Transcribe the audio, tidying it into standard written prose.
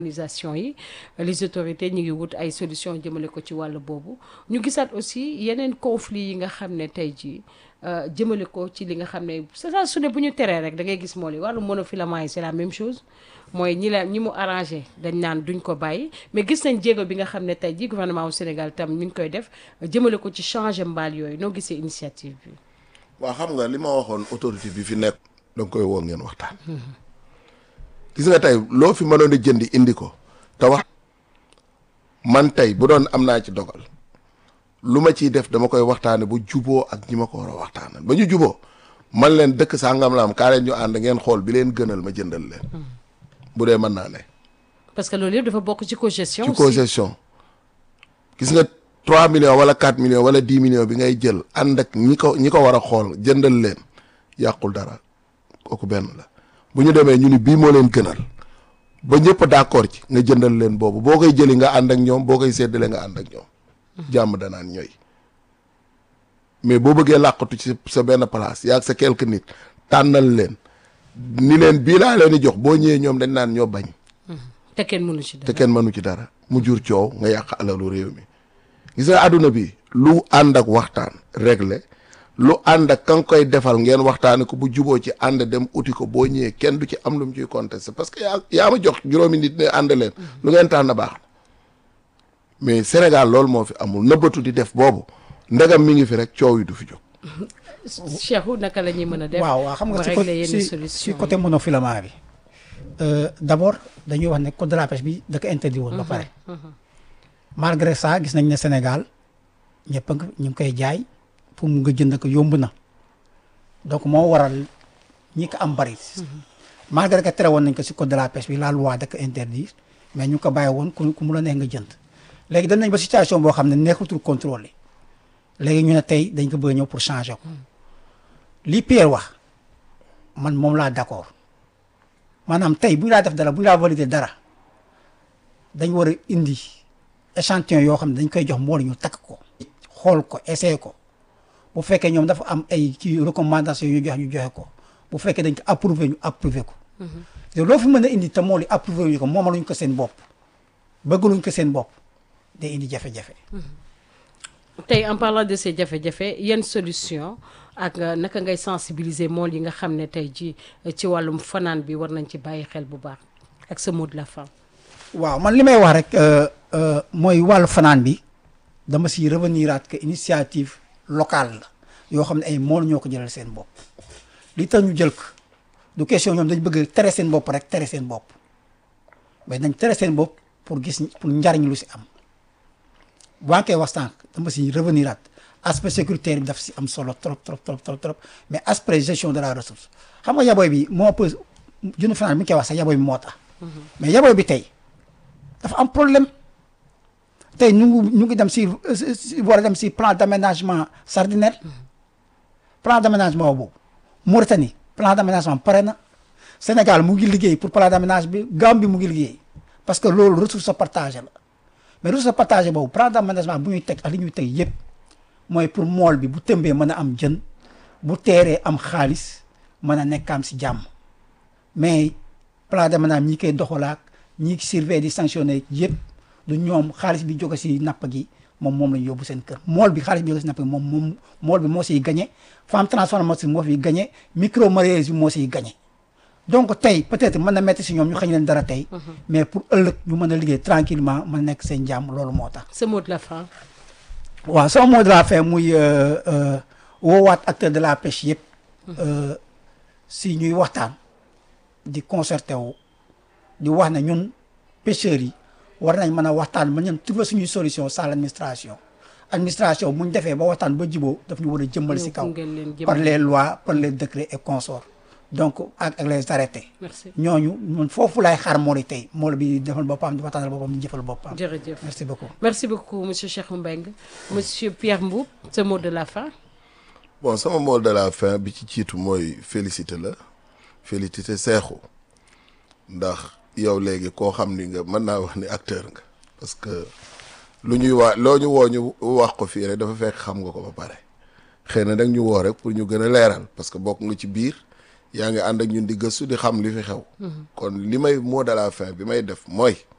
organisation yi les autorités ñu ngi wut ay solution jëmale ko ci wàll boobu ñu gisaat aussi yeneen conflit yi nga xam ne tey jii jëmale ko ci li nga xam ne saa su ne bu ñu teree rek da ngay gis mool yi wàllu monofilament yi c'est la même chose mooy ñi mu arrangé dañ naan duñ ko bàyyi mais gis nañ jéego bi nga xam ne tey jii gouvernement wu Sénégal tam mi ngi koy def jëmale ko ci changer mbaal yooyu noo gisee initiative bi. waaw xam nga li ma waxoon autorité bi fi nekk. da nga koy woo ngeen waxtaan. gis nga tey loo fi mënoon a jëndi indi ko te wax man tey bu doon am naa ci dogal lu ma ciy def dama koy waxtaane bu juboo ak ñi ma ko war a waxtaanal ba ñu juboo man leen dëkk sangam la am kaa leen ñu ànd ngeen xool bi leen gënal ma jëndal leen. bu dee mën naa ne. parce que loolu yëpp dafa bokk ci cogestion. ci cogestion gis nga 3 millions wala 4 millions wala 10 millions bi ngay jël ànd ak ñi ko war a xool jëndal leen yàqul dara kooku benn la. bu ñu demee ñu ni bii moo leen gënal ba ñëpp d'accord ci nga jëndal leen boobu boo koy jëli nga ànd ak ñoom boo koy séddale nga ànd ak ñoom. jàmm danaan ñooy. mais boo bëggee làqatu ci sa benn place yaa ak sa quelques nit tànnal leen ni leen bii laa leen di jox boo ñëwee ñoom dañ naan ñoo bañ. te kenn mënu ci dara te kenn mënu ci dara mu jur coow nga yàq alalu réew mi. gis nga àdduna bi lu ànd ak waxtaan réglé. lu ànd ak ka nga koy defal ngeen waxtaane ko bu juboo ci ànd dem uti ko boo ñëwee kenn du ci am lu mu ciy contesté parce que yaa ma jox juróomi nit ne ànd leen lu ngeen tànn baax mais Sénégal loolu moo fi amul nëbbatu di def boobu ndegam mi ngi fi rek coow yi du fi jóg. Cheikhou naka la ñuy mën a def. waaw xam nga si côté monofilament bi d'abord dañuy wax ne code de la pêche bi da ko interdit woon ba pare. malgré ça gis nañ ne Sénégal ñëpp ñu ngi koy jaay. pour mu nga jënd ko yomb na donc moo waral ñi ko am bari. malgré que tere woon nañ ko si code de la pêche bi la loi da ko interdire mais ñu ko bàyyi woon ku mu la neex nga jënd léegi dañ nañ ba situation boo xam ne nekkatul contrôlé léegi ñu ne tey dañ ko bëgg ñëw pour changer ko li Pierre wax man moom laa d'accord maanaam tey bu ñu laa def dara bu ñu laa valider dara dañ war a indi échantillon yoo xam ne dañ koy jox moo la ñu takk ko xool ko essayer ko bu fekkee ñoom dafa am ay ci recommandation yu ñu joxe ko bu fekkee dañ ko approuvé ñu approuvé ko. te loo fi mën a indi te moo li approuvé ñu ko moomaluñ ko seen bopp bëggaluñ ko seen bopp day indi jafe-jafe. tey en parlant de ces jafe-jafe yan solution ak naka ngay sensibiliser mool yi nga xam ne tey ji ci wàllum fanaan bi war nañ ci bàyyi xel bu baax ak sa mot de la fin. waaw man li may wax rek mooy wàllu fanaan bi dama si reveniraat que initiative locale la yoo xam ne ay mool ñoo ko jëlal seen bopp li tax ñu jël ko du question ñoom dañ bëgg tere seen bopp rek tere seen bopp mais dañ tere seen bopp pour gis pour njariñ lu si am bu koy wax sànq dama si reveniraat aspect sécuritaire bi daf si am solo trop mais aspect gestion de la ressource xam nga yaboy bi moo peu jënd fanaan mi ngi koy wax sax yaboy bi moo tax mais yaboy bi tey dafa am problème tey ñu ngi dem si war a dem si plan d'aménagement sardinière plan d'aménagement boobu Mauritanie plan d'aménagement pare na Sénégal mu ngi liggéey pour plan d'aménagement bi Gambie mu ngi liggéey parce que loolu ressource partagée la mais ressource partagée boobu plan d'aménagement bu ñuy teg ak li ñuy teg yëpp mooy pour mool bi bu tëmbee mën a am jën bu teeree am xaalis mën a nekkaam si jàmm mais plan d'aménagement ñi koy doxalaak ñi surveiller di sanctionner yëpp du ñoom xaalis bi jóge si napp gi moom la ñu yóbbu seen kër mool bi xaalis bi jóge si napp gi moom mool bi moo siy gagné femme transformatrice moo fiy gagné micro mareyeurs bi moo siy gagné donc tey peut-être mën na metti si ñoom ñu xañ leen dara tey mais pour ëllëg ñu mën a liggéey tranquillement mën a nekk seen jàmm loolu moo tax. ce mot de la fin. waaw sama mot de la fin muy woowaat acteur de la pêche yëpp si ñuy waxtaan di concerté wu di wax ne ñun pêcheurs yi war nañ mën a waxtaan ba ñun trouver suñuy solution sans l'administration bu ñu defee ba waxtaan ba jiboo daf ñu war a jëmmal si kaw par les lois par les décrets et consorts donc ak les arrêtés ñooñu ñun foofu lay xaar mool yi tey mool bi defal boppam di waxtaanal boppam di jëfal boppam. jërëjëf merci beaucoup monsieur Cheikhou Mbengue monsieur Pierre Mboup ce mot de la fin. bon sama mot de la fin bi ci jiitu mooy félicité Cheikhou ndax yow léegi koo xam ni nga mën naa wax ni acteur nga parce que lu ñuy wax loo ñu woo ñu wax ko fii rek dafa fekk xam nga ko ba pare xëy na nag ñu woo rek pour ñu gën a leeral parce que bokk nga ci biir yaa ngi ànd ak ñun di gëstu di xam li fi xew kon li may mot de la fin bi may def mooy